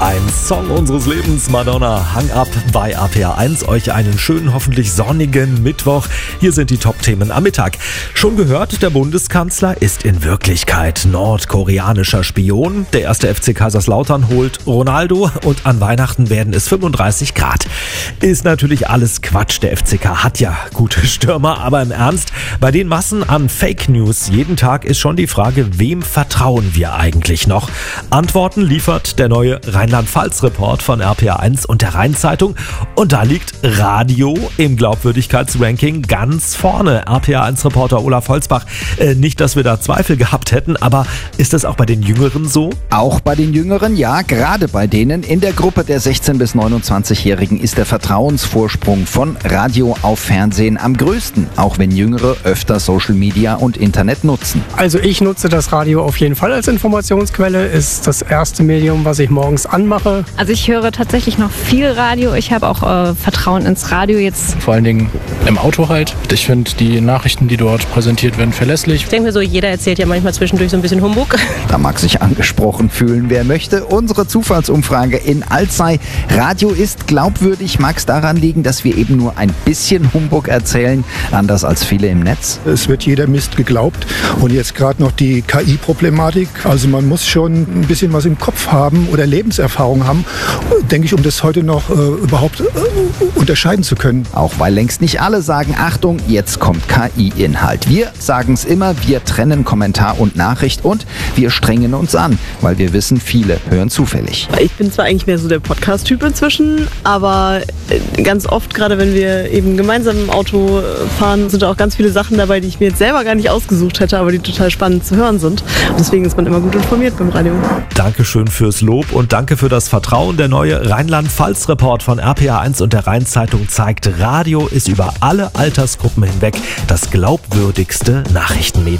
Ein Song unseres Lebens, Madonna, Hang Up bei RPR 1. Euch einen schönen, hoffentlich sonnigen Mittwoch. Hier sind die Top-Themen am Mittag. Schon gehört, der Bundeskanzler ist in Wirklichkeit nordkoreanischer Spion. Der erste FC Kaiserslautern holt Ronaldo und an Weihnachten werden es 35 Grad. Ist natürlich alles Quatsch. Der FCK hat ja gute Stürmer, aber im Ernst, bei den Massen an Fake News jeden Tag ist schon die Frage, wem vertrauen wir eigentlich noch? Antworten liefert der neue Rheinland-Pfalz-Report von RPR 1 und der Rhein-Zeitung. Und da liegt Radio im Glaubwürdigkeitsranking ganz vorne. RPR 1-Reporter Olaf Holzbach. Nicht, dass wir da Zweifel gehabt hätten, aber ist das auch bei den Jüngeren so? Auch bei den Jüngeren, ja, gerade bei denen. In der Gruppe der 16- bis 29-Jährigen ist der Vertrauensvorsprung von Radio auf Fernsehen am größten, auch wenn Jüngere öfter Social Media und Internet nutzen. Also ich nutze das Radio auf jeden Fall als Informationsquelle. Ist das erste Medium, was ich morgens anmache. Also ich höre tatsächlich noch viel Radio. Ich habe auch Vertrauen ins Radio jetzt. Vor allen Dingen im Auto halt. Ich finde die Nachrichten, die dort präsentiert werden, verlässlich. Ich denke mir so, jeder erzählt ja manchmal zwischendurch so ein bisschen Humbug. Da mag sich angesprochen fühlen, wer möchte. Unsere Zufallsumfrage in Alzey. Radio ist glaubwürdig. Mag es daran liegen, dass wir eben nur ein bisschen Humbug erzählen, anders als viele im Netz? Es wird jeder Mist geglaubt. Und jetzt gerade noch die KI-Problematik. Also man muss schon ein bisschen was im Kopf haben oder Lebenserfahrung haben, denke ich, um das heute noch überhaupt unterscheiden zu können. Auch weil längst nicht alle sagen, Achtung, jetzt kommt KI-Inhalt. Wir sagen es immer, wir trennen Kommentar und Nachricht und wir strengen uns an, weil wir wissen, viele hören zufällig. Ich bin zwar eigentlich mehr so der Podcast-Typ inzwischen, aber ganz oft, gerade wenn wir eben gemeinsam im Auto fahren, sind da auch ganz viele Sachen dabei, die ich mir jetzt selber gar nicht ausgesucht hätte, aber die total spannend zu hören sind. Und deswegen ist man immer gut informiert beim Radio. Dankeschön fürs Lob und danke für das Vertrauen. Der neue Rheinland-Pfalz-Report von RPR 1 und der Rhein-Zeitung zeigt, Radio ist über alle Altersgruppen hinweg das glaubwürdigste Nachrichtenmedium.